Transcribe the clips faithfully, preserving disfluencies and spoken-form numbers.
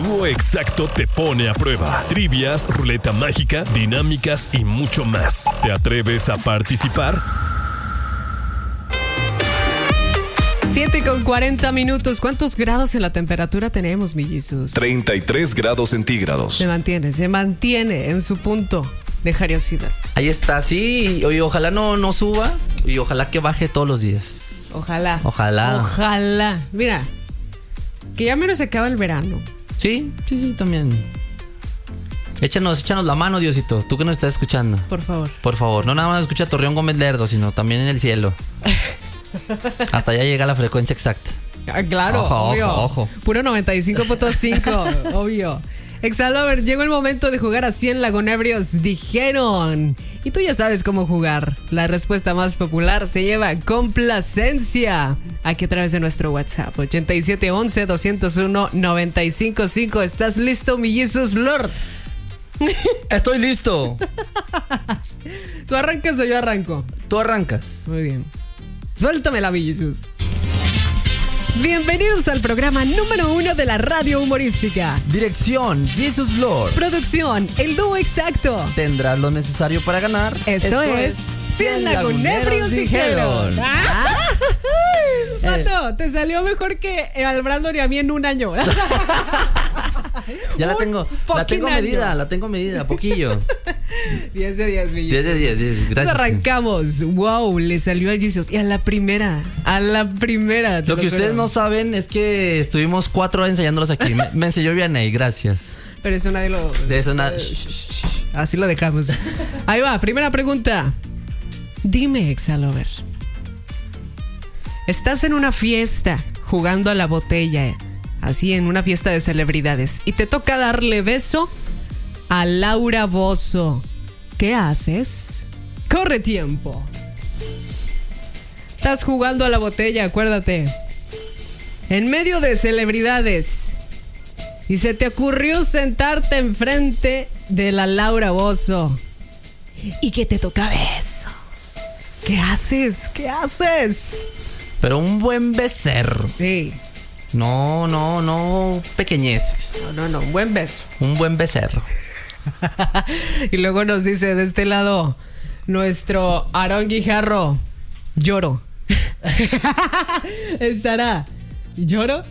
Dúo Exacto te pone a prueba. Trivias, ruleta mágica, dinámicas y mucho más. ¿Te atreves a participar? siete con cuarenta minutos. ¿Cuántos grados en la temperatura tenemos, mi Jesús? treinta y tres grados centígrados. Se mantiene, se mantiene en su punto de jariosidad. Ahí está, sí. Y, y ojalá no, no suba. Y ojalá que baje todos los días. Ojalá. Ojalá. Ojalá. Mira, que ya menos se acaba el verano. Sí, sí, sí, también. Échanos, échanos la mano, Diosito. Tú que nos estás escuchando. Por favor. Por favor. No nada más escucha Torreón Gómez Lerdo, sino también en el cielo. Hasta allá llega la frecuencia exacta. Ah, claro, ojo, obvio. ojo, ojo. Puro noventa y cinco punto cinco, obvio. Exalover, llegó el momento de jugar a cien lagunebrios, dijeron. Y tú ya sabes cómo jugar. La respuesta más popular se lleva complacencia. Aquí a través de nuestro WhatsApp, ochenta y siete once, doscientos uno, noventa y cinco cinco. ¿Estás listo, mi Jesus Lord? Estoy listo. ¿Tú arrancas o yo arranco? Tú arrancas. Muy bien. Suéltamela, mi Jesús. Bienvenidos al programa número uno de la radio humorística. Dirección, Jesus Lord. Producción, el dúo exacto. Tendrás lo necesario para ganar. Esto, Esto es cien lagunebrios dijeron. ¿Ah? Pato, te salió mejor que al Brandon y a mí en un año. Ya la tengo, la tengo medida, la tengo medida, poquillo. diez de diez, mi diez de diez, diez. Gracias. Arrancamos. Wow, le salió a Jesus. Y a la primera, a la primera. Lo que ustedes creo. no saben es que estuvimos cuatro horas ensayándolos aquí. Me, me enseñó Vianey, gracias. Pero eso nadie lo... Sí, eso na... Así lo dejamos. Ahí va, primera pregunta. Dime, Exalover. Estás en una fiesta jugando a la botella, así en una fiesta de celebridades, y te toca darle beso a Laura Bozzo. ¿Qué haces? Corre tiempo. Estás jugando a la botella, acuérdate. En medio de celebridades. Y se te ocurrió sentarte enfrente de la Laura Bozzo. Y que te toca besos. ¿Qué haces? ¿Qué haces? Pero un buen becerro. Sí. No, no, no pequeñeces. No, no, no, un buen beso. Un buen becerro. Y luego nos dice de este lado nuestro Aarón Guijarro. Lloro. ¿Estará? ¿Lloro?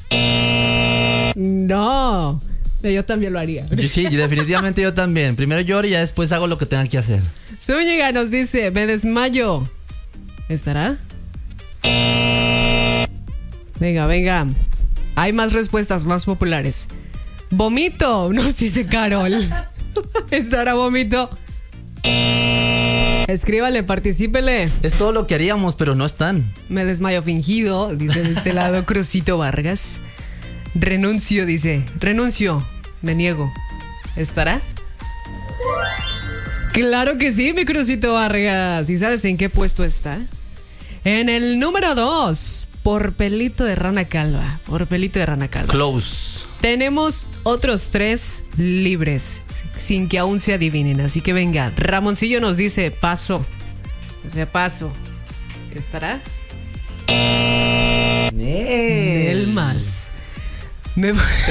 No. Yo también lo haría. Yo, sí, definitivamente yo también. Primero lloro y ya después hago lo que tenga que hacer. Zúñiga nos dice, me desmayo. ¿Estará? Venga, venga. Hay más respuestas más populares. Vomito, nos dice Carol. ¿Estará vomito? Escríbale, particípele. Es todo lo que haríamos, pero no están. Me desmayo fingido, dice de este lado Crucito Vargas. Renuncio, dice. Renuncio, me niego. ¿Estará? Claro que sí, mi Crucito Vargas. ¿Y sabes en qué puesto está? En el número dos. Por pelito de rana calva. Por pelito de rana calva. Close. Tenemos otros tres libres, sin que aún se adivinen. Así que venga, Ramoncillo nos dice paso. O sea, paso. ¿Estará? Nel más. Me...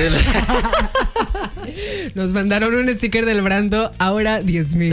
Nos mandaron un sticker del Brando. Ahora diez mil.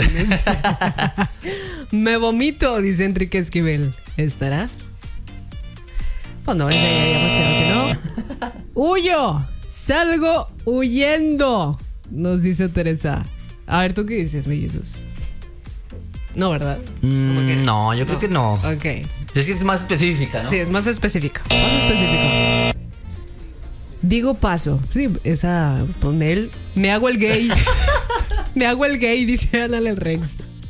Me vomito, dice Enrique Esquivel. ¿Estará? Pues no, ya, ya, ya hemos quedado que no. ¡Huyo! ¡Salgo huyendo! Nos dice Teresa. A ver, ¿tú qué dices, mi Jesús? No, ¿verdad? Mm, no, yo no. creo que no. Ok. Es que es más específica, ¿no? Sí, es más específica. Más específico. Digo paso. Sí, esa pon él. Me hago el gay. Me hago el gay, dice Ana el Rex.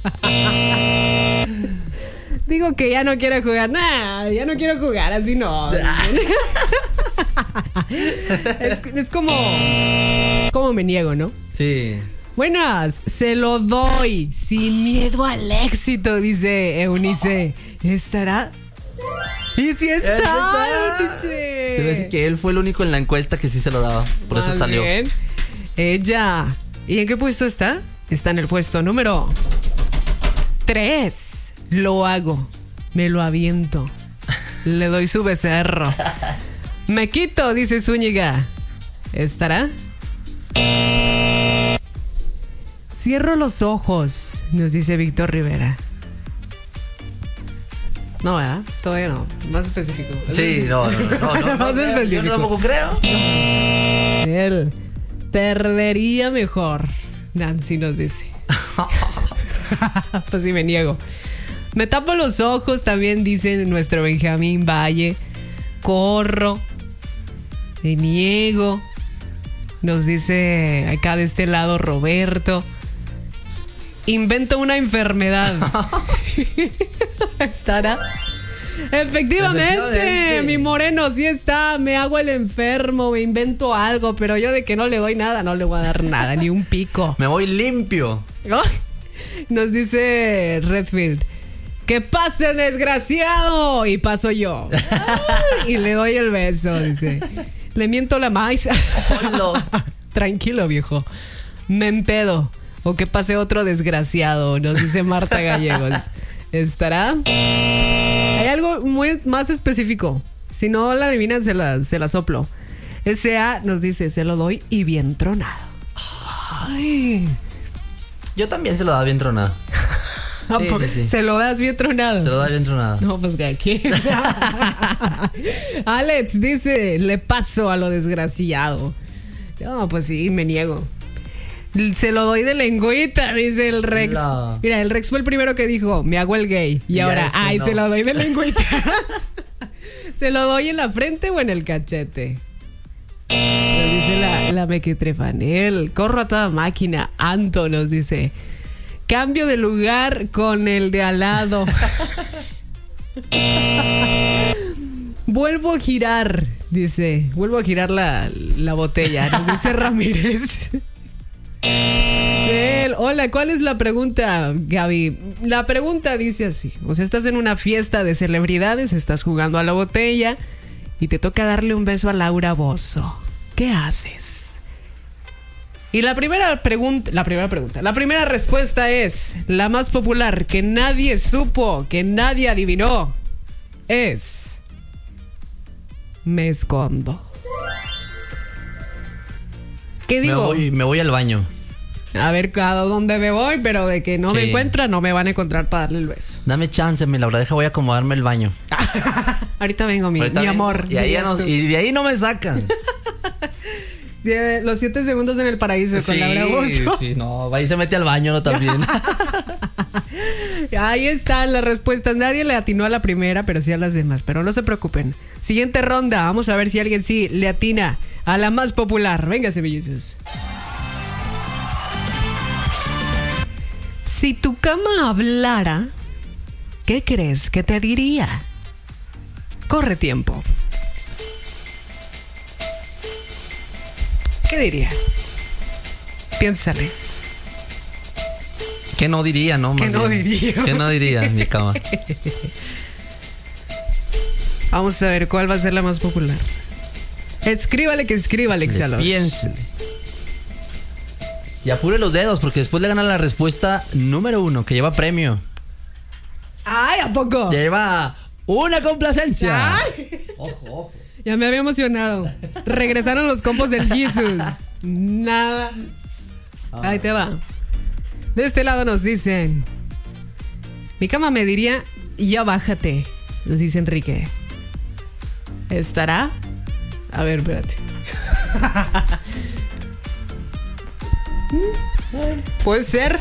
Digo que ya no quiero jugar. Nah, ya no quiero jugar, así no. es, es como como me niego, ¿no? Sí. Buenas, se lo doy sin miedo al éxito, dice Eunice. ¿Estará? Y si está, está. Se ve así que él fue el único en la encuesta que sí se lo daba. Por Más eso salió bien. Ella. ¿Y en qué puesto está? Está en el puesto número tres. Lo hago, me lo aviento, le doy su becerro. Me quito, dice Zúñiga. ¿Estará? Cierro los ojos, nos dice Víctor Rivera. No, ¿verdad? Todavía no. Más específico. Sí, no, no, no. no, no Más no, específico. Yo tampoco creo. Él perdería mejor. Nancy nos dice. Pues sí, me niego. Me tapo los ojos, también dice nuestro Benjamín Valle. Corro. Me niego. Nos dice acá de este lado Roberto. Invento una enfermedad. ¿Estará? Efectivamente, Efectivamente, mi moreno sí está. Me hago el enfermo, me invento algo, pero yo de que no le doy nada, no le voy a dar nada, ni un pico. Me voy limpio. Nos dice Redfield. ¡Que pase, desgraciado! Y paso yo. Y le doy el beso, dice. Le miento la maíz. Tranquilo, viejo. Me empedo. O que pase otro desgraciado, nos dice Marta Gallegos. ¿Estará? Hay algo muy más específico. Si no la adivinan, se la, se la soplo. S A nos dice, se lo doy y bien tronado. Ay. Yo también se lo daba bien tronado. Sí, sí, sí. Se lo das bien tronado. Se lo da bien tronado. No, pues que aquí. Alex dice, le paso a lo desgraciado. No, pues sí, me niego. Se lo doy de lengüita, dice el Rex. No. Mira, el Rex fue el primero que dijo, me hago el gay. Y, y ahora, ay, no. Se lo doy de lengüita. ¿Se lo doy en la frente o en el cachete? Nos dice la, la Mequetrefanel. Corro a toda máquina. Anto nos dice, cambio de lugar con el de al lado. Vuelvo a girar, dice. Vuelvo a girar la, la botella, nos dice Ramírez. Él, hola, ¿cuál es la pregunta, Gaby? La pregunta dice así. O sea, estás en una fiesta de celebridades, estás jugando a la botella y te toca darle un beso a Laura Bozzo. ¿Qué haces? Y la primera pregunta, la primera pregunta, la primera respuesta es la más popular, que nadie supo, que nadie adivinó, es: me escondo. ¿Qué digo? Me voy, me voy al baño. A ver a dónde me voy, pero de que no Sí. me encuentran, no me van a encontrar para darle el beso. Dame chance, mi Laura, deja, voy a acomodarme el baño. Ahorita vengo, mi, Ahorita mi vengo. amor. Y, ahí ya no- y de ahí no me sacan. De los siete segundos en el paraíso con Laura Bozzo. sí, no, ahí se mete al baño, ¿no? También. Ahí están las respuestas. Nadie le atinó a la primera, pero sí a las demás. Pero no se preocupen. Siguiente ronda. Vamos a ver si alguien sí le atina a la más popular. Véngase, bellezos. Si tu cama hablara, ¿qué crees que te diría? Corre tiempo. ¿Qué diría? Piénsale. ¿Qué no diría, no? ¿Qué Más no bien. diría? ¿Qué no diría mi cama? Vamos a ver cuál va a ser la más popular. Escríbale que escriba, Alex Salor. Piénsele. Y apure los dedos, porque después le gana la respuesta número uno, que lleva premio. ¡Ay, a poco! Lleva una complacencia. ¡Ay! Ojo, ojo. Ya me había emocionado. Regresaron los compos del Jesus. Nada. Ahí te va. De este lado nos dicen: mi cama me diría, ya bájate. Nos dice Enrique. ¿Estará? A ver, espérate. Puede ser.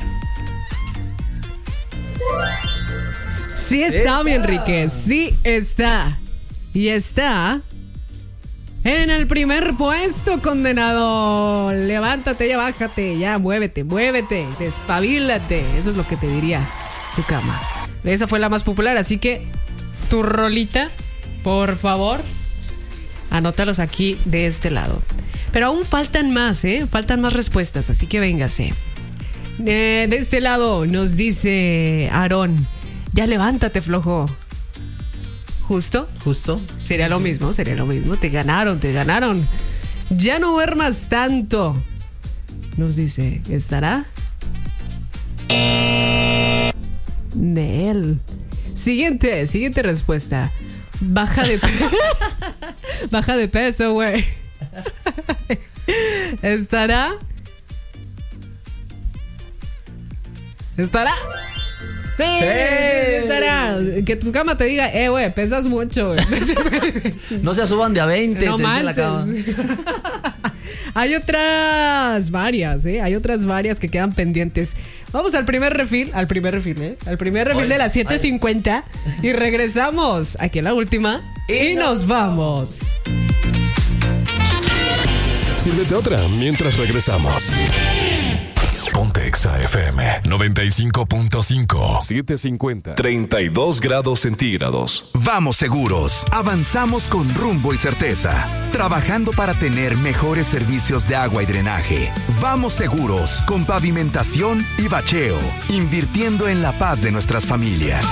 Sí está, mi Enrique. Sí está. Y está en el primer puesto, condenado. Levántate, ya bájate, ya muévete, muévete, despabilate. Eso es lo que te diría tu cama. Esa fue la más popular, así que tu rolita, por favor, anótalos aquí de este lado. Pero aún faltan más, ¿eh? Faltan más respuestas, así que véngase. Eh, de este lado nos dice Aarón: ya levántate, flojo. ¿Justo? Justo. Sería lo mismo, sería lo mismo. Te ganaron, te ganaron. Ya no duermas tanto. Nos dice, ¿estará? Nel. Siguiente, siguiente respuesta. Baja de peso. Baja de peso, güey. ¿Estará? ¿Estará? Sí, Sí. estará. Que tu cama te diga, eh, güey, pesas mucho, güey. No se suban de a veinte, No te dice la cama. manches. Hay otras varias, ¿eh? Hay otras varias que quedan pendientes. Vamos al primer refil, al primer refil, ¿eh? Al primer refil Oye, de las siete cincuenta y regresamos aquí en la última y nos vamos. Sírvete otra mientras regresamos. Ponte Exa F M noventa y cinco punto cinco. siete cincuenta. treinta y dos grados centígrados. Vamos seguros. Avanzamos con rumbo y certeza. Trabajando para tener mejores servicios de agua y drenaje. Vamos seguros con pavimentación y bacheo. Invirtiendo en la paz de nuestras familias.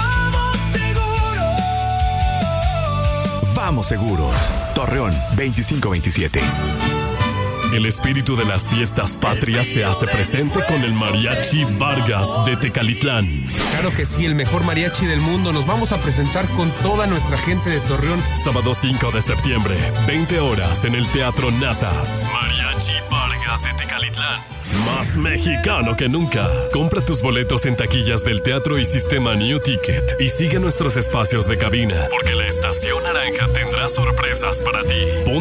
Vamos seguros. Torreón veinticinco veintisiete. El espíritu de las fiestas patrias se hace presente con el Mariachi Vargas de Tecalitlán. Claro que sí, el mejor mariachi del mundo. Nos vamos a presentar con toda nuestra gente de Torreón. Sábado cinco de septiembre, veinte horas en el Teatro Nazas. Mariachi Vargas de Tecalitlán. Más mexicano que nunca. Compra tus boletos en taquillas del teatro y sistema New Ticket. Y sigue nuestros espacios de cabina, porque la Estación Naranja tendrá sorpresas para ti.